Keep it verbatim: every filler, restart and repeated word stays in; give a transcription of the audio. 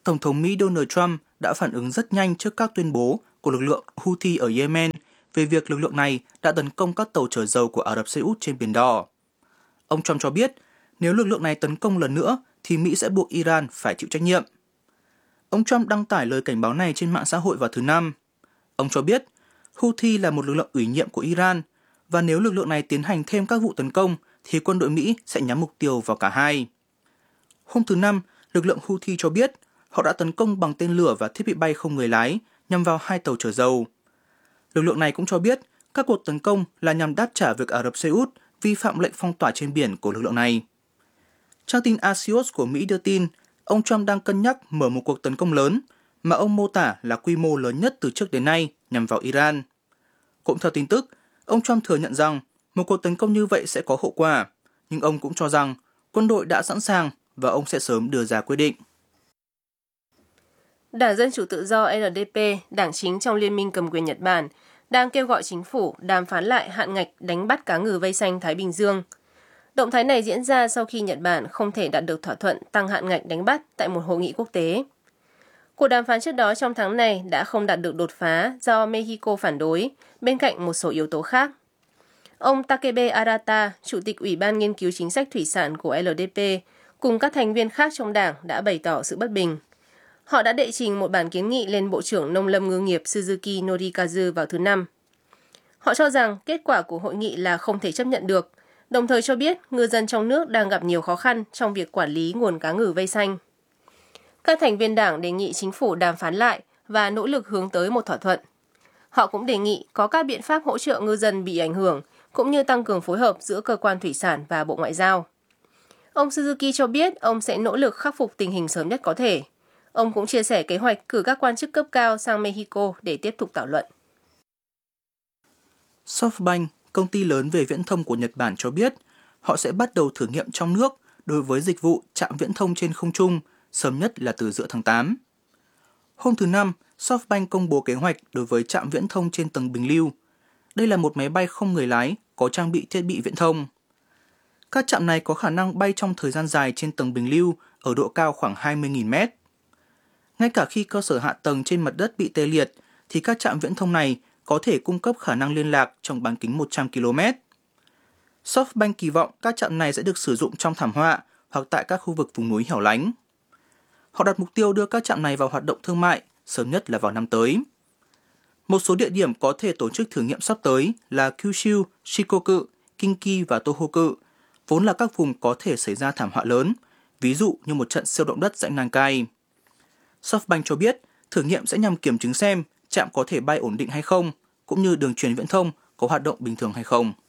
Tổng thống Mỹ Donald Trump đã phản ứng rất nhanh trước các tuyên bố của lực lượng Houthi ở Yemen về việc lực lượng này đã tấn công các tàu chở dầu của Ả Rập Xê Út trên Biển Đỏ. Ông Trump cho biết nếu lực lượng này tấn công lần nữa thì Mỹ sẽ buộc Iran phải chịu trách nhiệm. Ông Trump đăng tải lời cảnh báo này trên mạng xã hội vào thứ Năm. Ông cho biết Houthi là một lực lượng ủy nhiệm của Iran và nếu lực lượng này tiến hành thêm các vụ tấn công thì quân đội Mỹ sẽ nhắm mục tiêu vào cả hai. Hôm thứ Năm, lực lượng Houthi cho biết họ đã tấn công bằng tên lửa và thiết bị bay không người lái nhằm vào hai tàu chở dầu. Lực lượng này cũng cho biết các cuộc tấn công là nhằm đáp trả việc Ả Rập Xê Út vi phạm lệnh phong tỏa trên biển của lực lượng này. Trang tin Axios của Mỹ đưa tin ông Trump đang cân nhắc mở một cuộc tấn công lớn mà ông mô tả là quy mô lớn nhất từ trước đến nay nhằm vào Iran. Cũng theo tin tức, ông Trump thừa nhận rằng một cuộc tấn công như vậy sẽ có hậu quả, nhưng ông cũng cho rằng quân đội đã sẵn sàng và ông sẽ sớm đưa ra quyết định. Đảng Dân Chủ Tự do L D P, đảng chính trong Liên minh cầm quyền Nhật Bản, đang kêu gọi chính phủ đàm phán lại hạn ngạch đánh bắt cá ngừ vây xanh Thái Bình Dương. Động thái này diễn ra sau khi Nhật Bản không thể đạt được thỏa thuận tăng hạn ngạch đánh bắt tại một hội nghị quốc tế. Cuộc đàm phán trước đó trong tháng này đã không đạt được đột phá do Mexico phản đối, bên cạnh một số yếu tố khác. Ông Takebe Arata, Chủ tịch Ủy ban Nghiên cứu Chính sách Thủy sản của L D P, cùng các thành viên khác trong đảng đã bày tỏ sự bất bình. Họ đã đệ trình một bản kiến nghị lên Bộ trưởng Nông lâm Ngư nghiệp Suzuki Norikazu vào thứ Năm. Họ cho rằng kết quả của hội nghị là không thể chấp nhận được, đồng thời cho biết ngư dân trong nước đang gặp nhiều khó khăn trong việc quản lý nguồn cá ngừ vây xanh. Các thành viên đảng đề nghị chính phủ đàm phán lại và nỗ lực hướng tới một thỏa thuận. Họ cũng đề nghị có các biện pháp hỗ trợ ngư dân bị ảnh hưởng, cũng như tăng cường phối hợp giữa cơ quan thủy sản và Bộ Ngoại giao. Ông Suzuki cho biết ông sẽ nỗ lực khắc phục tình hình sớm nhất có thể. Ông cũng chia sẻ kế hoạch cử các quan chức cấp cao sang Mexico để tiếp tục thảo luận. SoftBank, công ty lớn về viễn thông của Nhật Bản cho biết họ sẽ bắt đầu thử nghiệm trong nước đối với dịch vụ trạm viễn thông trên không trung, sớm nhất là từ giữa tháng tám. Hôm thứ Năm, SoftBank công bố kế hoạch đối với trạm viễn thông trên tầng bình lưu. Đây là một máy bay không người lái có trang bị thiết bị viễn thông. Các trạm này có khả năng bay trong thời gian dài trên tầng bình lưu ở độ cao khoảng hai mươi nghìn mét. Ngay cả khi cơ sở hạ tầng trên mặt đất bị tê liệt, thì các trạm viễn thông này có thể cung cấp khả năng liên lạc trong bán kính một trăm ki lô mét. SoftBank kỳ vọng các trạm này sẽ được sử dụng trong thảm họa hoặc tại các khu vực vùng núi hẻo lánh. Họ đặt mục tiêu đưa các trạm này vào hoạt động thương mại, sớm nhất là vào năm tới. Một số địa điểm có thể tổ chức thử nghiệm sắp tới là Kyushu, Shikoku, Kinki và Tohoku, vốn là các vùng có thể xảy ra thảm họa lớn, ví dụ như một trận siêu động đất dãy Nankai. SoftBank cho biết thử nghiệm sẽ nhằm kiểm chứng xem trạm có thể bay ổn định hay không, cũng như đường truyền viễn thông có hoạt động bình thường hay không.